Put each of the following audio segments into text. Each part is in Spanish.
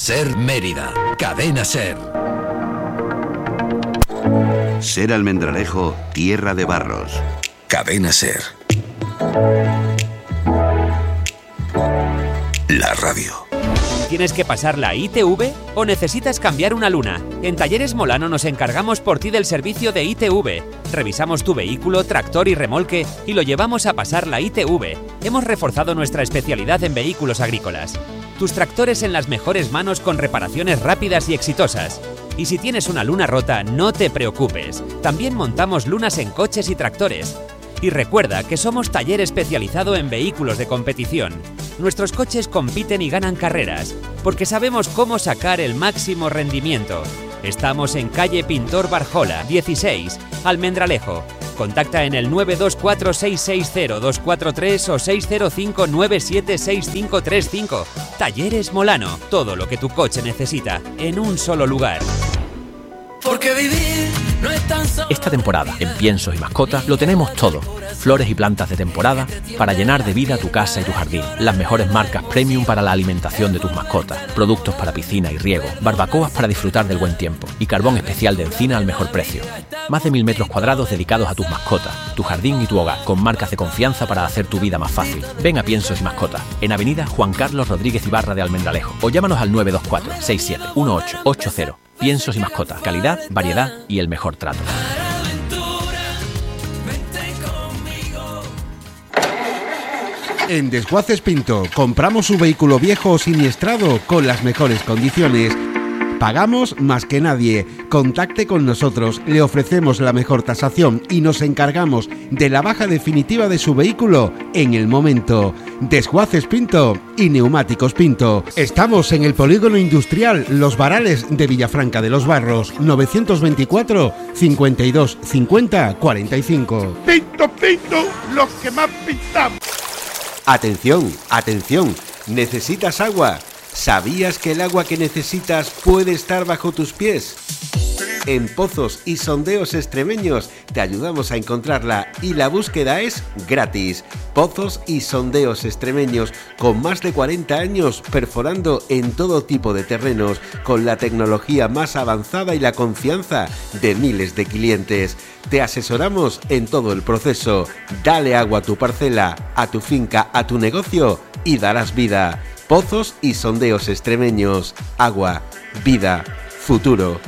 Ser Mérida, Cadena Ser. Ser Almendralejo, tierra de barros. Cadena Ser. La radio. ¿Tienes que pasar la ITV o necesitas cambiar una luna? En Talleres Molano nos encargamos por ti del servicio de ITV. Revisamos tu vehículo, tractor y remolque y lo llevamos a pasar la ITV. Hemos reforzado nuestra especialidad en vehículos agrícolas. Tus tractores en las mejores manos con reparaciones rápidas y exitosas. Y si tienes una luna rota, no te preocupes. También montamos lunas en coches y tractores. Y recuerda que somos taller especializado en vehículos de competición. Nuestros coches compiten y ganan carreras, porque sabemos cómo sacar el máximo rendimiento. Estamos en calle Pintor Barjola, 16, Almendralejo. Contacta en el 924-660-243 o 605-976-535. Talleres Molano, todo lo que tu coche necesita, en un solo lugar. Porque vivir no es tan solo... Esta temporada, en Piensos y Mascotas, lo tenemos todo. Flores y plantas de temporada para llenar de vida tu casa y tu jardín. Las mejores marcas premium para la alimentación de tus mascotas. Productos para piscina y riego. Barbacoas para disfrutar del buen tiempo. Y carbón especial de encina al mejor precio. Más de 1000 metros cuadrados dedicados a tus mascotas, tu jardín y tu hogar. Con marcas de confianza para hacer tu vida más fácil. Ven a Piensos y Mascotas. En Avenida Juan Carlos Rodríguez Ibarra de Almendralejo. O llámanos al 924-671880. Piensos y Mascotas. Calidad, variedad y el mejor trato. En Desguaces Pinto compramos su vehículo viejo o siniestrado con las mejores condiciones. Pagamos más que nadie. Contacte con nosotros, le ofrecemos la mejor tasación y nos encargamos de la baja definitiva de su vehículo en el momento. Desguaces Pinto y Neumáticos Pinto. Estamos en el Polígono Industrial Los Varales de Villafranca de los Barros, 924 52 50 45. Pinto, Pinto, los que más pintamos. Atención, atención, ¿necesitas agua? ¿Sabías que el agua que necesitas puede estar bajo tus pies? En Pozos y Sondeos Extremeños te ayudamos a encontrarla y la búsqueda es gratis. Pozos y Sondeos Extremeños, con más de 40 años perforando en todo tipo de terrenos, con la tecnología más avanzada y la confianza de miles de clientes. Te asesoramos en todo el proceso. Dale agua a tu parcela, a tu finca, a tu negocio y darás vida. Pozos y Sondeos Extremeños. Agua, vida, futuro.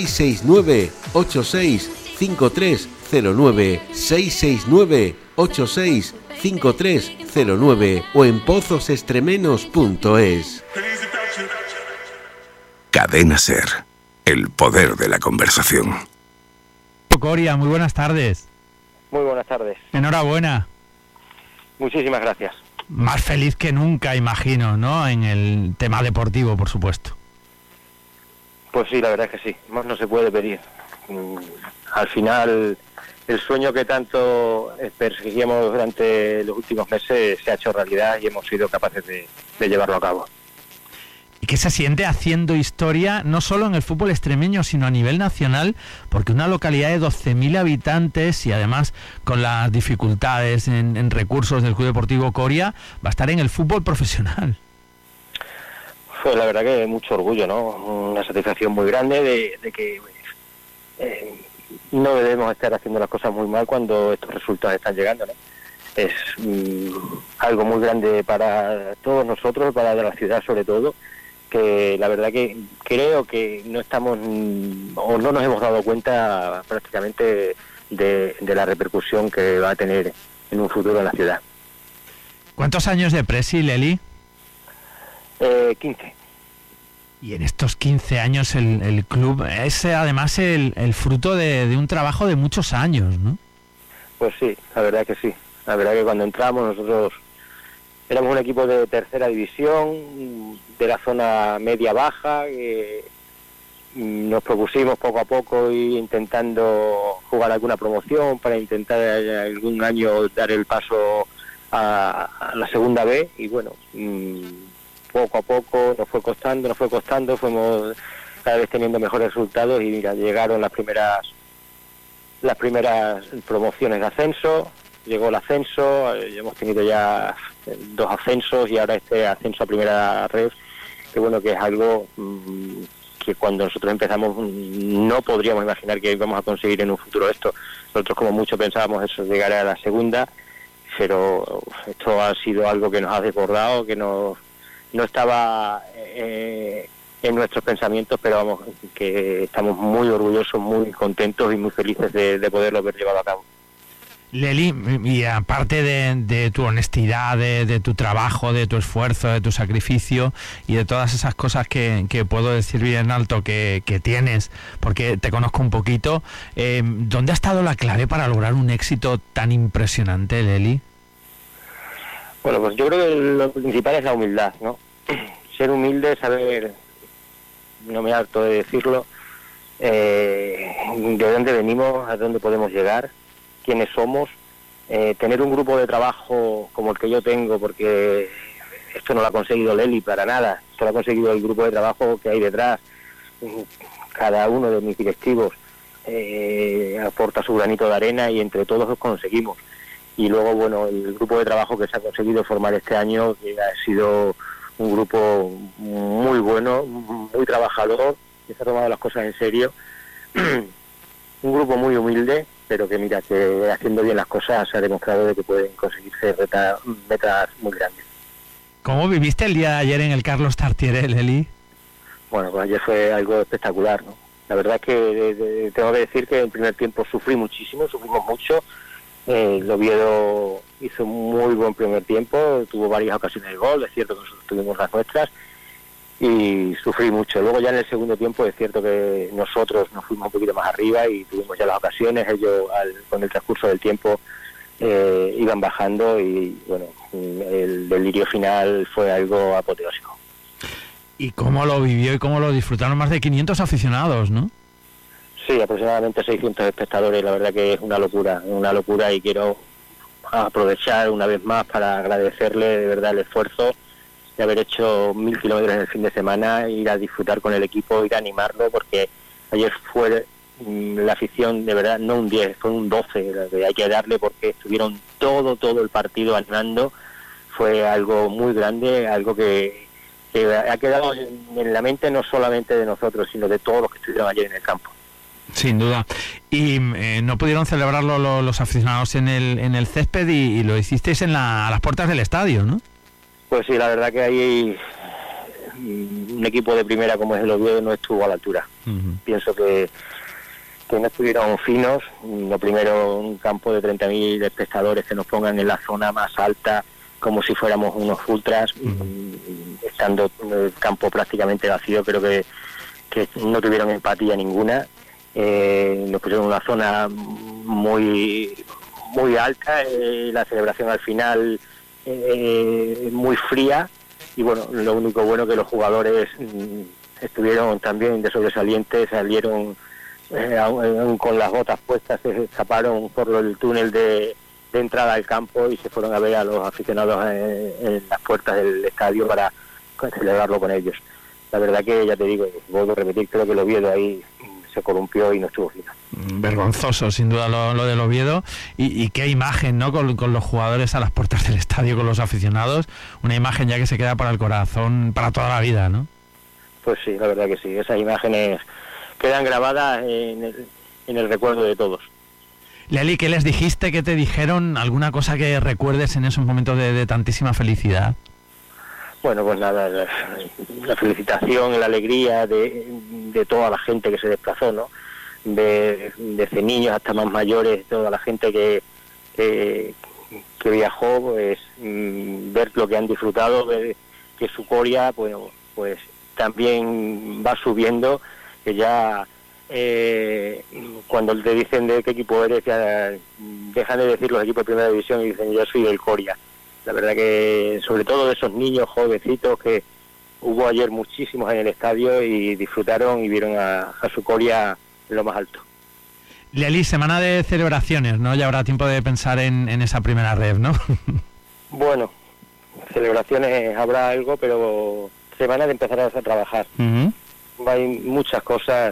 669-865309. 669-865309 o en pozosextremenos.es. Cadena Ser. El poder de la conversación. Coria, muy buenas tardes. Muy buenas tardes. Enhorabuena. Muchísimas gracias. Más feliz que nunca, imagino, ¿no? En el tema deportivo, por supuesto. Pues sí, la verdad es que sí. Más no se puede pedir. Al final, el sueño que tanto perseguíamos durante los últimos meses se ha hecho realidad y hemos sido capaces de llevarlo a cabo. ¿Y qué se siente haciendo historia, no solo en el fútbol extremeño, sino a nivel nacional? Porque una localidad de 12.000 habitantes y además con las dificultades en recursos del Club Deportivo Coria, va a estar en el fútbol profesional. Pues la verdad que mucho orgullo, ¿no? Una satisfacción muy grande de que no debemos estar haciendo las cosas muy mal cuando estos resultados están llegando, ¿no? Es algo muy grande para todos nosotros, para la ciudad sobre todo, que la verdad que creo que no estamos o no nos hemos dado cuenta prácticamente de la repercusión que va a tener en un futuro en la ciudad. ¿Cuántos años de presi, Leli? 15. Y en estos 15 años el club es además el fruto de un trabajo de muchos años, ¿no? Pues sí, la verdad que sí. La verdad que cuando entramos nosotros éramos un equipo de tercera división, de la zona media-baja, nos propusimos poco a poco ir intentando jugar alguna promoción para intentar algún año dar el paso a la segunda B y bueno, poco a poco nos fue costando, fuimos cada vez teniendo mejores resultados y mira, llegaron las primeras promociones de ascenso. Llegó el ascenso, hemos tenido ya 2 ascensos y ahora este ascenso a primera red bueno, que es algo que cuando nosotros empezamos no podríamos imaginar que íbamos a conseguir en un futuro esto. Nosotros como mucho pensábamos eso, llegar a la segunda, pero esto ha sido algo que nos ha desbordado, que no estaba en nuestros pensamientos, pero vamos, que estamos muy orgullosos, muy contentos y muy felices de poderlo haber llevado a cabo. Leli, y aparte de tu honestidad, de tu trabajo, de tu esfuerzo, de tu sacrificio y de todas esas cosas que puedo decir bien alto que tienes, porque te conozco un poquito, ¿dónde ha estado la clave para lograr un éxito tan impresionante, Leli? Bueno, pues yo creo que lo principal es la humildad, ¿no? Ser humilde, saber, no me harto de decirlo, de dónde venimos, a dónde podemos llegar, quiénes somos, tener un grupo de trabajo como el que yo tengo, porque esto no lo ha conseguido Leli para nada, esto lo ha conseguido el grupo de trabajo que hay detrás. Cada uno de mis directivos aporta su granito de arena y entre todos lo conseguimos. Y luego, bueno, el grupo de trabajo que se ha conseguido formar este año, que ha sido un grupo muy bueno, muy trabajador, que se ha tomado las cosas en serio, un grupo muy humilde, pero que mira, que haciendo bien las cosas se ha demostrado de que pueden conseguirse metas muy grandes. ¿Cómo viviste el día de ayer en el Carlos Tartiere, Leli? Bueno, pues ayer fue algo espectacular, ¿no? La verdad es que tengo que decir que en el primer tiempo sufrimos mucho. El Oviedo hizo un muy buen primer tiempo, tuvo varias ocasiones de gol, es cierto que nosotros tuvimos las nuestras, y sufrí mucho. Luego ya en el segundo tiempo es cierto que nosotros nos fuimos un poquito más arriba y tuvimos ya las ocasiones, ellos con el transcurso del tiempo iban bajando y bueno, el delirio final fue algo apoteósico. ¿Y cómo lo vivió y cómo lo disfrutaron más de 500 aficionados, no? Sí, aproximadamente 600 espectadores, la verdad que es una locura y quiero aprovechar una vez más para agradecerle de verdad el esfuerzo de haber hecho 1000 kilómetros en el fin de semana, ir a disfrutar con el equipo, ir a animarlo, porque ayer fue la afición, de verdad, no un 10, fue un 12, lo que hay que darle, porque estuvieron todo el partido animando. Fue algo muy grande, algo que ha quedado en la mente no solamente de nosotros, sino de todos los que estuvieron ayer en el campo. Sin duda. Y no pudieron celebrarlo los aficionados en el césped y lo hicisteis a las puertas del estadio, ¿no? Pues sí, la verdad que ahí un equipo de primera como es el Oviedo no estuvo a la altura. Uh-huh. Pienso que no estuvieron finos. Lo primero, un campo de 30.000 espectadores que nos pongan en la zona más alta como si fuéramos unos ultras, estando el campo prácticamente vacío. Creo que no tuvieron empatía ninguna. Nos pusieron en una zona muy alta, la celebración al final muy fría, y bueno, lo único bueno que los jugadores estuvieron también de sobresalientes, salieron aún con las botas puestas, se escaparon por el túnel de entrada al campo y se fueron a ver a los aficionados en las puertas del estadio para celebrarlo con ellos. La verdad que, ya te digo, vuelvo a repetir, creo que el Oviedo ahí se corrompió y no estuvo fino. Vergonzoso, sin duda, lo del Oviedo. Y qué imagen, ¿no? Con los jugadores a las puertas del estadio, con los aficionados. Una imagen ya que se queda para el corazón, para toda la vida, ¿no? Pues sí, la verdad que sí. Esas imágenes quedan grabadas en el recuerdo de todos. Leli, ¿qué les dijiste? ¿Qué te dijeron? ¿Alguna cosa que recuerdes en esos momentos de tantísima felicidad? Bueno, pues nada, la felicitación, la alegría de toda la gente que se desplazó, ¿no? Desde niños hasta más mayores, toda la gente que viajó, pues ver lo que han disfrutado, ver que su coria pues también va subiendo, que ya cuando te dicen de qué equipo eres, ya dejan de decir los equipos de primera división y dicen yo soy del Coria. La verdad que sobre todo de esos niños jovencitos, que hubo ayer muchísimos en el estadio y disfrutaron y vieron a su Coria en lo más alto. Leli, semana de celebraciones, ¿no? Ya habrá tiempo de pensar en esa primera red, ¿no? Bueno, celebraciones habrá algo, pero semana de empezar a trabajar. Uh-huh. Hay muchas cosas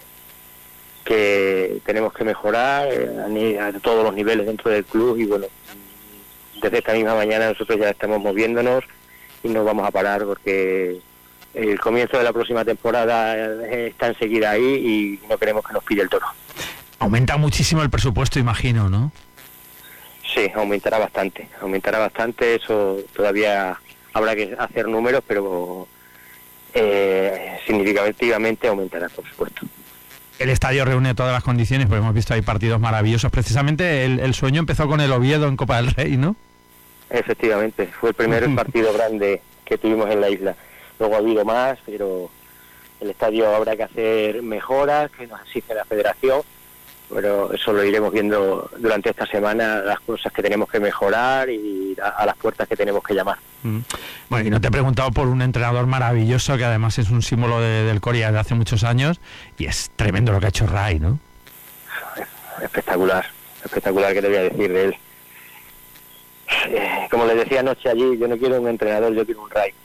que tenemos que mejorar a todos los niveles dentro del club, y bueno, desde esta misma mañana nosotros ya estamos moviéndonos y no vamos a parar, porque el comienzo de la próxima temporada está enseguida ahí y no queremos que nos pille el toro. Aumenta muchísimo el presupuesto, imagino, ¿no? Sí, aumentará bastante, eso todavía habrá que hacer números, pero significativamente aumentará, por supuesto. El estadio reúne todas las condiciones, porque hemos visto ahí partidos maravillosos. Precisamente el sueño empezó con el Oviedo en Copa del Rey, ¿no? Efectivamente, fue el primer partido grande que tuvimos en la isla. Luego ha habido más, pero el estadio habrá que hacer mejoras que nos exige la federación, pero eso lo iremos viendo durante esta semana, las cosas que tenemos que mejorar y a las puertas que tenemos que llamar. Bueno, y no te he preguntado por un entrenador maravilloso que además es un símbolo del Coria de hace muchos años, y es tremendo lo que ha hecho Ray, ¿no? Espectacular, que te voy a decir de él. Como les decía anoche allí, yo no quiero un entrenador, yo quiero un Ray.